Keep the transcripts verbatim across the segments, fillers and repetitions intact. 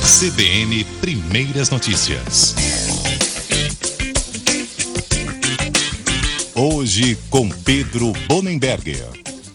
C B N Primeiras Notícias. Hoje com Pedro Bonenberger.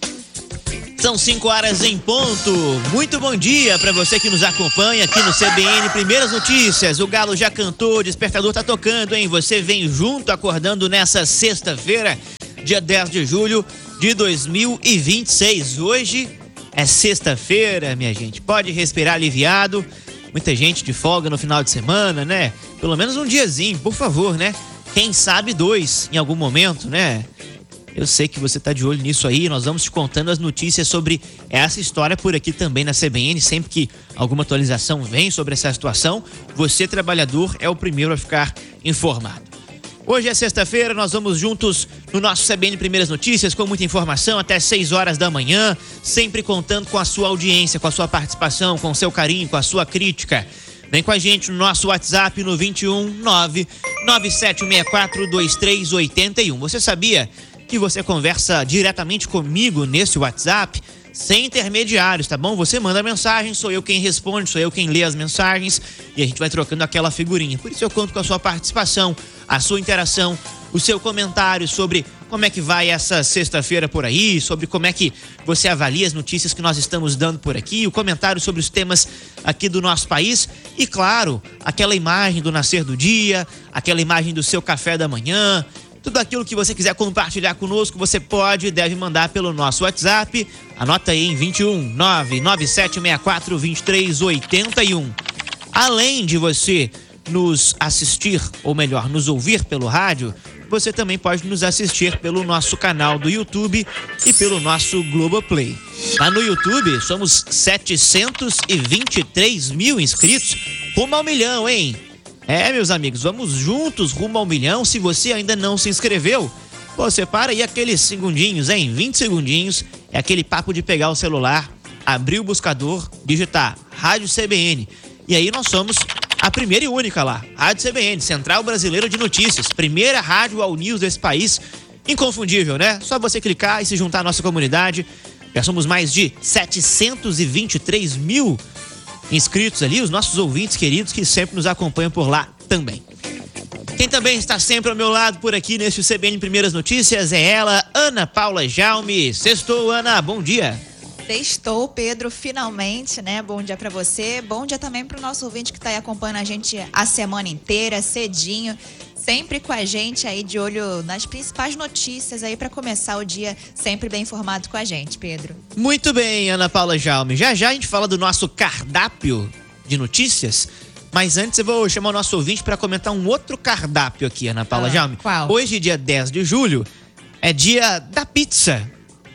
São cinco horas em ponto. Muito bom dia para você que nos acompanha aqui no C B N Primeiras Notícias. O galo já cantou, o despertador tá tocando, hein? Você vem junto acordando nessa sexta-feira, dia dez de julho de dois mil e vinte e seis. Hoje é sexta-feira, minha gente. Pode respirar aliviado. Muita gente de folga no final de semana, né? Pelo menos um diazinho, por favor, né? Quem sabe dois em algum momento, né? Eu sei que você tá de olho nisso aí. Nós vamos te contando as notícias sobre essa história por aqui também na C B N. Sempre que alguma atualização vem sobre essa situação, você, trabalhador, é o primeiro a ficar informado. Hoje é sexta-feira, nós vamos juntos no nosso C B N Primeiras Notícias com muita informação até seis horas da manhã, sempre contando com a sua audiência, com a sua participação, com o seu carinho, com a sua crítica. Vem com a gente no nosso WhatsApp no vinte e um, nove nove sete seis quatro, dois três oito um. Você sabia que você conversa diretamente comigo nesse WhatsApp, sem intermediários, tá bom? Você manda mensagem, sou eu quem responde, sou eu quem lê as mensagens e a gente vai trocando aquela figurinha. Por isso eu conto com a sua participação, a sua interação, o seu comentário sobre como é que vai essa sexta-feira por aí, sobre como é que você avalia as notícias que nós estamos dando por aqui, o comentário sobre os temas aqui do nosso país e, claro, aquela imagem do nascer do dia, aquela imagem do seu café da manhã. Tudo aquilo que você quiser compartilhar conosco, você pode e deve mandar pelo nosso WhatsApp. Anota aí em vinte e um, nove nove sete seis quatro, dois três oito um. Além de você nos assistir, ou melhor, nos ouvir pelo rádio, você também pode nos assistir pelo nosso canal do YouTube e pelo nosso Globoplay. Lá no YouTube, somos setecentos e vinte e três mil inscritos, rumo ao milhão, hein? É, meus amigos, vamos juntos rumo ao milhão. Se você ainda não se inscreveu, pô, separa aí aqueles segundinhos, hein? vinte segundinhos, é aquele papo de pegar o celular, abrir o buscador, digitar Rádio C B N. E aí nós somos a primeira e única lá, Rádio C B N, Central Brasileira de Notícias, primeira rádio all news desse país, inconfundível, né? Só você clicar e se juntar à nossa comunidade. Já somos mais de setecentos e vinte e três mil inscritos ali, os nossos ouvintes queridos que sempre nos acompanham por lá também. Quem também está sempre ao meu lado por aqui neste C B N Primeiras Notícias é ela, Ana Paula Jaume. Sextou, Ana, bom dia. Sextou, Pedro, finalmente, né? Bom dia pra você, bom dia também pro nosso ouvinte que tá aí acompanhando a gente a semana inteira, cedinho, sempre com a gente aí de olho nas principais notícias aí pra começar o dia sempre bem informado com a gente, Pedro. Muito bem, Ana Paula Jaume. Já já a gente fala do nosso cardápio de notícias, mas antes eu vou chamar o nosso ouvinte para comentar um outro cardápio aqui, Ana Paula ah, Jaume. Qual? Hoje, dia dez de julho, é dia da pizza.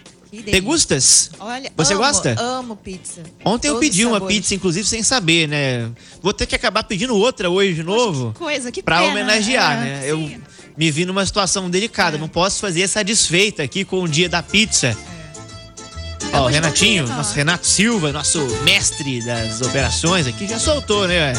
Te gustas? Olha, você amo, gosta? Amo pizza. Ontem eu pedi uma pizza, inclusive, sem saber, né? Vou ter que acabar pedindo outra hoje de novo. Poxa, que coisa, que pra pena, homenagear, é, né? sim. Eu me vi numa situação delicada. É. Não posso fazer essa desfeita aqui com o dia da pizza. É. Ó, o Renatinho, nosso Renato Silva, nosso mestre das operações aqui, já soltou, né?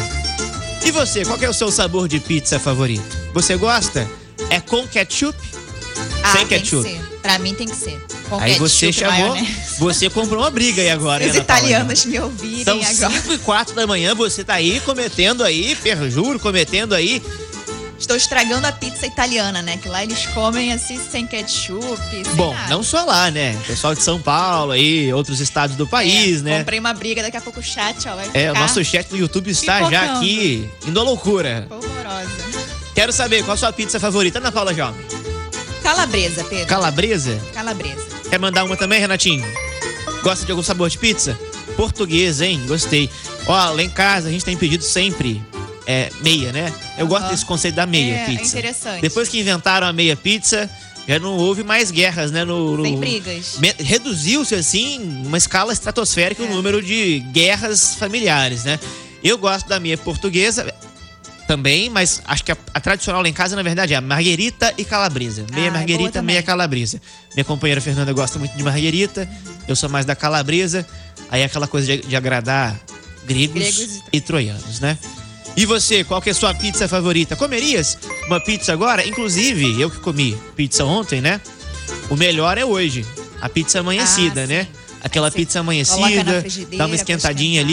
E você, qual que é o seu sabor de pizza favorito? Você gosta? É com ketchup? Ah, sem ketchup? Tem que ser. Pra mim tem que ser. Com aí ketchup, você chamou, você comprou uma briga aí agora. Os italianos me ouvirem São agora. São cinco e quatro da manhã, você tá aí cometendo aí, perjuro, cometendo aí. Estou estragando a pizza italiana, né? Que lá eles comem assim, sem ketchup, sem Bom, nada. não só lá, né? Pessoal de São Paulo aí, outros estados do país, é, né? Comprei uma briga, daqui a pouco o chat, ó, vai ficar... É, o nosso chat no YouTube está pipocando. já aqui, indo à loucura. Horrorosa. Quero saber, qual a sua pizza favorita, Ana Paula Jaume? Calabresa, Pedro. Calabresa? Calabresa. Quer mandar uma também, Renatinho? Gosta de algum sabor de pizza? Portuguesa, hein? Gostei. Ó, lá em casa a gente tem pedido sempre é, meia, né? Eu uhum. gosto desse conceito da meia é, pizza. É interessante. Depois que inventaram a meia pizza, já não houve mais guerras, né? No, no... Tem brigas. Reduziu-se, assim, uma escala estratosférica é. o número de guerras familiares, né? Eu gosto da meia portuguesa também, mas acho que a, a tradicional lá em casa, na verdade, é a marguerita e calabresa. Meia ah, marguerita, é meia calabresa. Minha companheira Fernanda gosta muito de marguerita, eu sou mais da calabresa. Aí é aquela coisa de, de agradar gregos, gregos e troianos, né? E você, qual que é a sua pizza favorita? Comerias uma pizza agora? Inclusive, eu que comi pizza ontem, né? O melhor é hoje, a pizza amanhecida, ah, né? Aquela sim. pizza amanhecida, dá uma esquentadinha ali.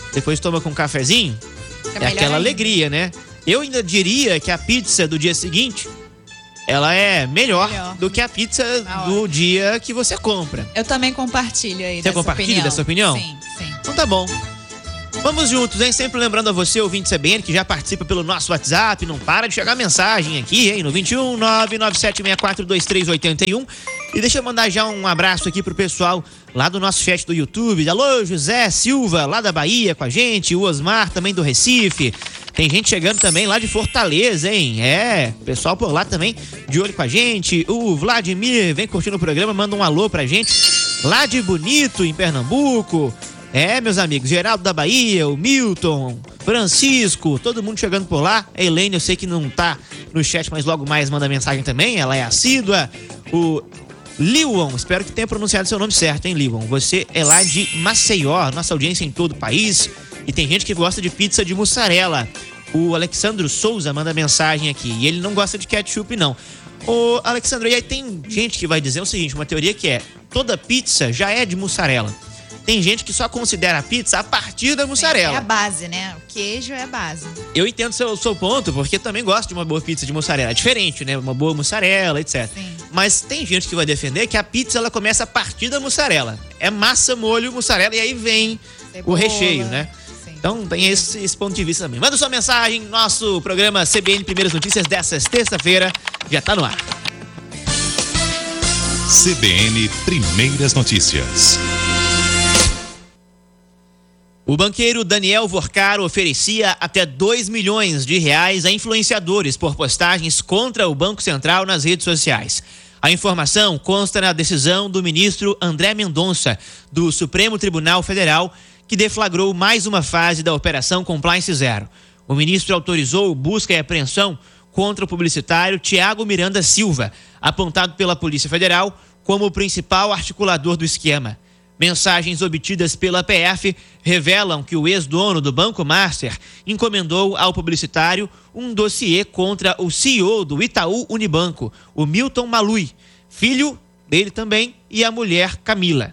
depois toma com um cafezinho, é, é aquela ainda. alegria, né? Eu ainda diria que a pizza do dia seguinte, ela é melhor, melhor. do que a pizza do dia que você compra. Eu também compartilho aí você dessa compartilha opinião. dessa opinião? Sim, sim. Então tá bom. Vamos juntos, hein? Sempre lembrando a você, ouvinte C B N, que já participa pelo nosso WhatsApp, não para de chegar mensagem aqui, hein? No vinte e um, nove nove sete seis quatro dois três oito um. E deixa eu mandar já um abraço aqui pro pessoal lá do nosso chat do YouTube. Alô, José Silva, lá da Bahia com a gente, o Osmar também do Recife. Tem gente chegando também lá de Fortaleza, hein? É, pessoal por lá também de olho com a gente. O Vladimir vem curtindo o programa, manda um alô pra gente lá de Bonito, em Pernambuco. É, meus amigos, Geraldo da Bahia, o Milton, Francisco, todo mundo chegando por lá. A Helene, eu sei que não tá no chat, mas logo mais manda mensagem também, ela é assídua. O Lion, espero que tenha pronunciado seu nome certo, hein, Lion? Você é lá de Maceió, nossa audiência em todo o país. E tem gente que gosta de pizza de mussarela. O Alexandro Souza manda mensagem aqui, e ele não gosta de ketchup, não. Ô, Alexandro, e aí tem gente que vai dizer o seguinte, uma teoria que é, toda pizza já é de mussarela. Tem gente que só considera a pizza a partir da mussarela. É a base, né? O queijo é a base. Eu entendo seu, seu ponto, porque também gosto de uma boa pizza de mussarela. É diferente, né? Uma boa mussarela, etcétera. Sim. Mas tem gente que vai defender que a pizza, ela começa a partir da mussarela. É massa, molho, mussarela, e aí vem Cebola. O recheio, né? Sim. Então tem esse, esse ponto de vista também. Manda sua mensagem, nosso programa C B N Primeiras Notícias dessa terça-feira já tá no ar. C B N Primeiras Notícias. O banqueiro Daniel Vorcaro oferecia até dois milhões de reais a influenciadores por postagens contra o Banco Central nas redes sociais. A informação consta na decisão do ministro André Mendonça, do Supremo Tribunal Federal, que deflagrou mais uma fase da Operação Compliance Zero. O ministro autorizou busca e apreensão contra o publicitário Tiago Miranda Silva, apontado pela Polícia Federal como o principal articulador do esquema. Mensagens obtidas pela P F revelam que o ex-dono do Banco Master encomendou ao publicitário um dossiê contra o C E O do Itaú Unibanco, o Milton Malui, filho dele também, e a mulher Camila.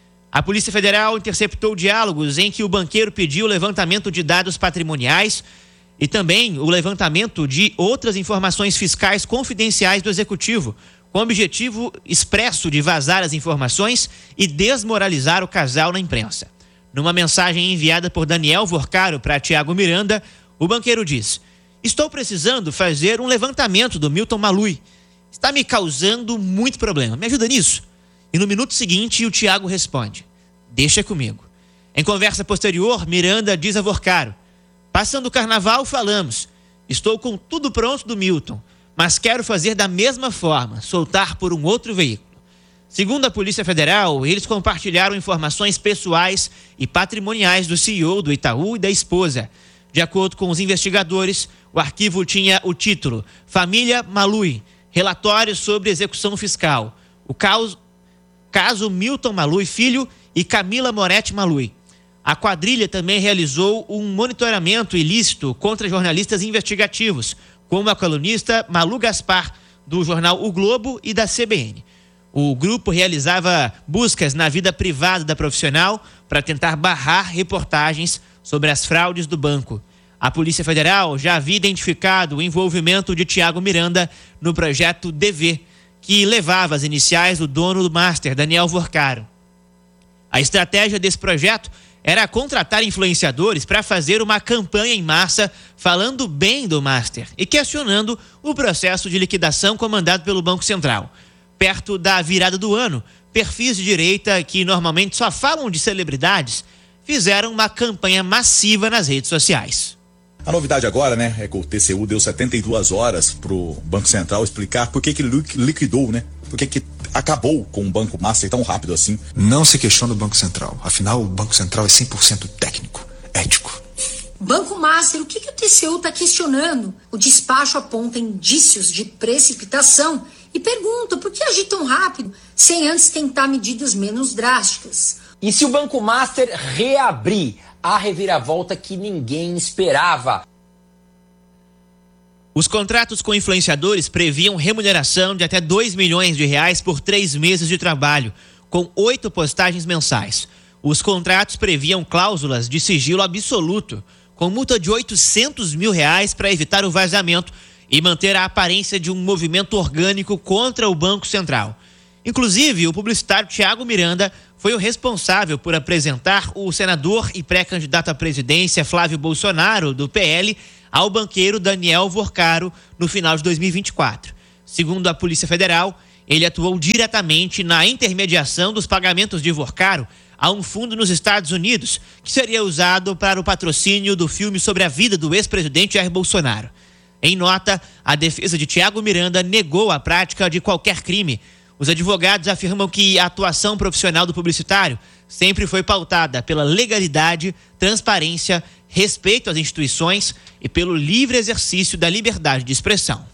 A Polícia Federal interceptou diálogos em que o banqueiro pediu o levantamento de dados patrimoniais e também o levantamento de outras informações fiscais confidenciais do executivo, com o objetivo expresso de vazar as informações e desmoralizar o casal na imprensa. Numa mensagem enviada por Daniel Vorcaro para Tiago Miranda, o banqueiro diz: estou precisando fazer um levantamento do Milton Malui. Está me causando muito problema. Me ajuda nisso? E no minuto seguinte, o Tiago responde: deixa comigo. Em conversa posterior, Miranda diz a Vorcaro: passando o carnaval, falamos. Estou com tudo pronto do Milton, mas quero fazer da mesma forma, soltar por um outro veículo. Segundo a Polícia Federal, eles compartilharam informações pessoais e patrimoniais do C E O do Itaú e da esposa. De acordo com os investigadores, o arquivo tinha o título Família Malui, relatório sobre execução fiscal. O caso, caso Milton Malui Filho e Camila Moretti Malui. A quadrilha também realizou um monitoramento ilícito contra jornalistas investigativos, como a colunista Malu Gaspar, do jornal O Globo e da C B N. O grupo realizava buscas na vida privada da profissional para tentar barrar reportagens sobre as fraudes do banco. A Polícia Federal já havia identificado o envolvimento de Tiago Miranda no projeto D V, que levava as iniciais do dono do Master, Daniel Vorcaro. A estratégia desse projeto era contratar influenciadores para fazer uma campanha em massa falando bem do Master e questionando o processo de liquidação comandado pelo Banco Central. Perto da virada do ano, perfis de direita que normalmente só falam de celebridades fizeram uma campanha massiva nas redes sociais. A novidade agora, né, é que o T C U deu setenta e duas horas pro Banco Central explicar por que que liquidou, né? Por que que acabou com o Banco Master tão rápido assim. Não se questiona o Banco Central. Afinal, o Banco Central é cem por cento técnico, ético. Banco Master, o que que o T C U está questionando? O despacho aponta indícios de precipitação e pergunta por que agir tão rápido sem antes tentar medidas menos drásticas. E se o Banco Master reabrir, a reviravolta que ninguém esperava? Os contratos com influenciadores previam remuneração de até dois milhões de reais por três meses de trabalho, com oito postagens mensais. Os contratos previam cláusulas de sigilo absoluto, com multa de oitocentos mil reais para evitar o vazamento e manter a aparência de um movimento orgânico contra o Banco Central. Inclusive, o publicitário Thiago Miranda foi o responsável por apresentar o senador e pré-candidato à presidência Flávio Bolsonaro, do P L, ao banqueiro Daniel Vorcaro no final de dois mil e vinte e quatro. Segundo a Polícia Federal, ele atuou diretamente na intermediação dos pagamentos de Vorcaro a um fundo nos Estados Unidos, que seria usado para o patrocínio do filme sobre a vida do ex-presidente Jair Bolsonaro. Em nota, a defesa de Thiago Miranda negou a prática de qualquer crime. Os advogados afirmam que a atuação profissional do publicitário sempre foi pautada pela legalidade, transparência, respeito às instituições e pelo livre exercício da liberdade de expressão.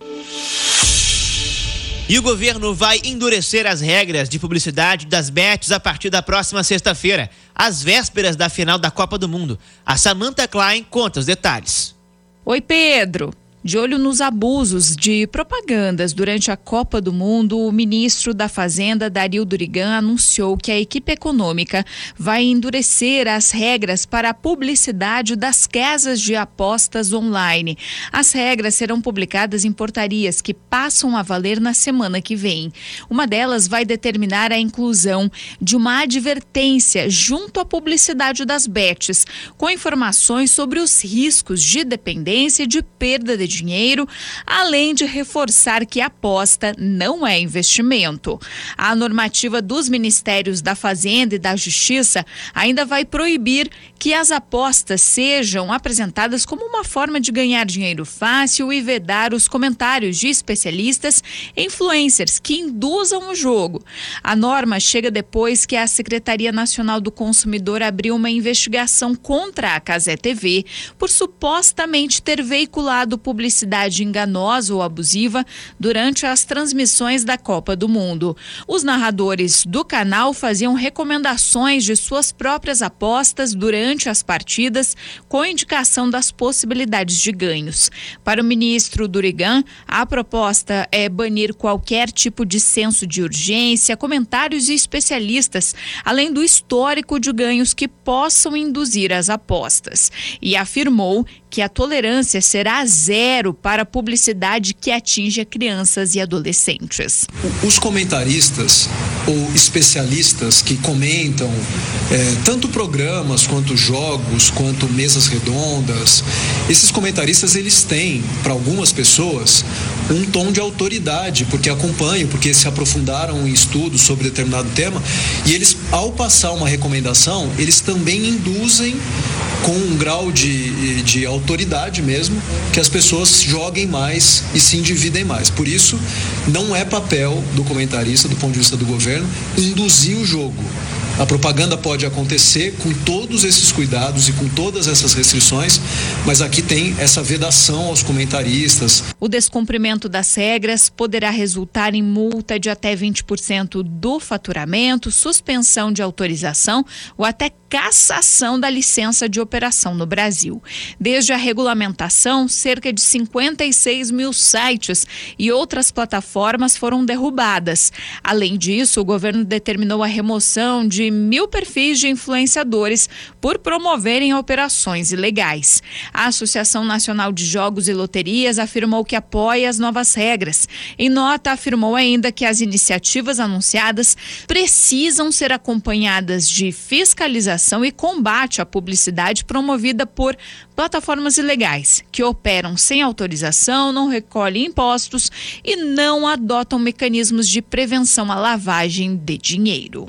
E o governo vai endurecer as regras de publicidade das bets a partir da próxima sexta-feira, às vésperas da final da Copa do Mundo. A Samantha Klein conta os detalhes. Oi, Pedro. De olho nos abusos de propagandas durante a Copa do Mundo, o ministro da Fazenda, Dario Durigan, anunciou que a equipe econômica vai endurecer as regras para a publicidade das casas de apostas online. As regras serão publicadas em portarias que passam a valer na semana que vem. Uma delas vai determinar a inclusão de uma advertência junto à publicidade das bets, com informações sobre os riscos de dependência e de perda de dinheiro, além de reforçar que a aposta não é investimento. A normativa dos Ministérios da Fazenda e da Justiça ainda vai proibir que as apostas sejam apresentadas como uma forma de ganhar dinheiro fácil e vedar os comentários de especialistas e influencers que induzam o jogo. A norma chega depois que a Secretaria Nacional do Consumidor abriu uma investigação contra a Cazé T V por supostamente ter veiculado publicidade publicidade enganosa ou abusiva durante as transmissões da Copa do Mundo. Os narradores do canal faziam recomendações de suas próprias apostas durante as partidas, com indicação das possibilidades de ganhos. Para o ministro Durigan, a proposta é banir qualquer tipo de senso de urgência, comentários de especialistas, além do histórico de ganhos que possam induzir as apostas. E afirmou que a tolerância será zero para a publicidade que atinge crianças e adolescentes. Os comentaristas ou especialistas que comentam é, tanto programas quanto jogos, quanto mesas redondas, esses comentaristas eles têm, para algumas pessoas, um tom de autoridade, porque acompanham, porque se aprofundaram em estudos sobre determinado tema, e eles, ao passar uma recomendação, eles também induzem com um grau de, de autoridade mesmo, que as pessoas joguem mais e se endividem mais. Por isso, não é papel do comentarista, do ponto de vista do governo, induzir o jogo. A propaganda pode acontecer com todos esses cuidados e com todas essas restrições, mas aqui tem essa vedação aos comentaristas. O descumprimento das regras poderá resultar em multa de até vinte por cento do faturamento, suspensão de autorização ou até cassação da licença de operação no Brasil. Desde a regulamentação, cerca de cinquenta e seis mil sites e outras plataformas foram derrubadas. Além disso, o governo determinou a remoção de mil perfis de influenciadores por promoverem operações ilegais. A Associação Nacional de Jogos e Loterias afirmou que apoia as novas regras. Em nota, afirmou ainda que as iniciativas anunciadas precisam ser acompanhadas de fiscalização e combate à publicidade promovida por plataformas ilegais, que operam sem autorização, não recolhem impostos e não adotam mecanismos de prevenção à lavagem de dinheiro.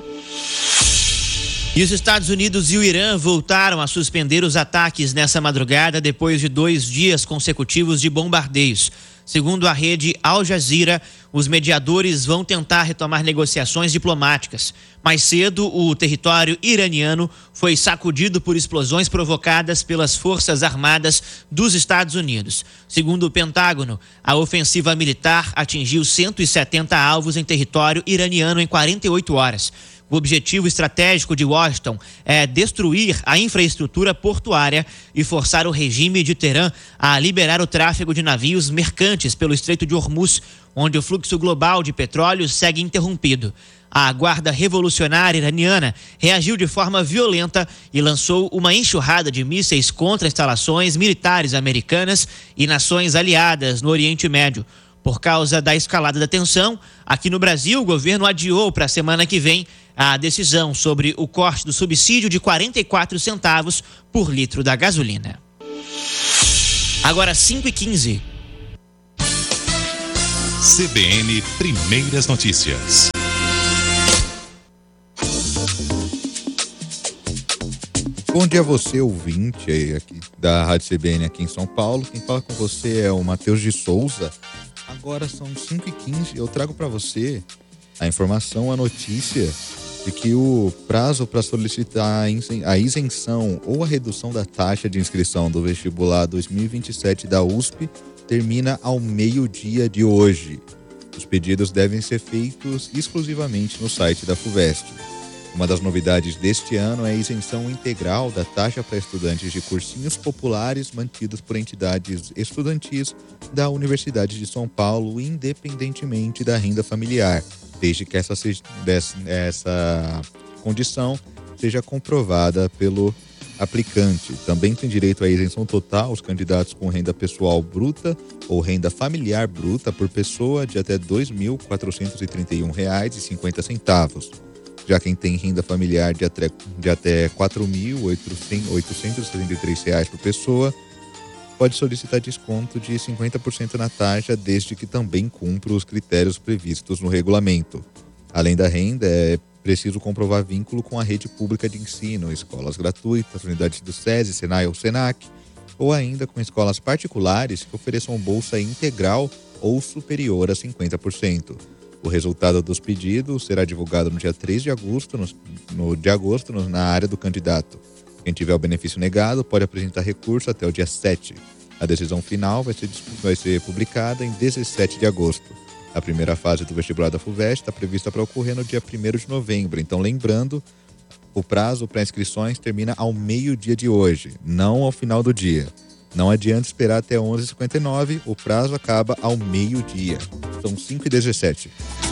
E os Estados Unidos e o Irã voltaram a suspender os ataques nessa madrugada depois de dois dias consecutivos de bombardeios. Segundo a rede Al Jazeera, os mediadores vão tentar retomar negociações diplomáticas. Mais cedo, o território iraniano foi sacudido por explosões provocadas pelas Forças Armadas dos Estados Unidos. Segundo o Pentágono, a ofensiva militar atingiu cento e setenta alvos em território iraniano em quarenta e oito horas. O objetivo estratégico de Washington é destruir a infraestrutura portuária e forçar o regime de Teherã a liberar o tráfego de navios mercantes pelo Estreito de Hormuz, onde o fluxo global de petróleo segue interrompido. A Guarda Revolucionária Iraniana reagiu de forma violenta e lançou uma enxurrada de mísseis contra instalações militares americanas e nações aliadas no Oriente Médio. Por causa da escalada da tensão, aqui no Brasil, o governo adiou para a semana que vem a decisão sobre o corte do subsídio de quarenta e quatro centavos por litro da gasolina. Agora cinco e quinze. C B N Primeiras Notícias. Bom dia a você, ouvinte aí aqui da Rádio C B N aqui em São Paulo. Quem fala com você é o Matheus de Souza. Agora são cinco e quinze. Eu trago para você a informação, a notícia de que o prazo para solicitar a isenção ou a redução da taxa de inscrição do vestibular dois mil e vinte e sete da U S P termina ao meio-dia de hoje. Os pedidos devem ser feitos exclusivamente no site da FUVEST. Uma das novidades deste ano é a isenção integral da taxa para estudantes de cursinhos populares mantidos por entidades estudantis da Universidade de São Paulo, independentemente da renda familiar, desde que essa, essa condição seja comprovada pelo aplicante. Também tem direito à isenção total os candidatos com renda pessoal bruta ou renda familiar bruta por pessoa de até dois mil quatrocentos e trinta e um reais e cinquenta centavos. Já quem tem renda familiar de até, de até quatro mil oitocentos e setenta e três reais por pessoa pode solicitar desconto de cinquenta por cento na taxa, desde que também cumpra os critérios previstos no regulamento. Além da renda, é preciso comprovar vínculo com a rede pública de ensino, escolas gratuitas, unidades do SESI, SENAI ou SENAC, ou ainda com escolas particulares que ofereçam bolsa integral ou superior a cinquenta por cento. O resultado dos pedidos será divulgado no dia três de agosto, no, no, de agosto no, na área do candidato. Quem tiver o benefício negado pode apresentar recurso até o dia sete. A decisão final vai ser, vai ser publicada em dezessete de agosto. A primeira fase do vestibular da FUVEST está prevista para ocorrer no dia primeiro de novembro. Então, lembrando, o prazo para inscrições termina ao meio-dia de hoje, não ao final do dia. Não adianta esperar até onze e cinquenta e nove, o prazo acaba ao meio-dia. São cinco e dezessete.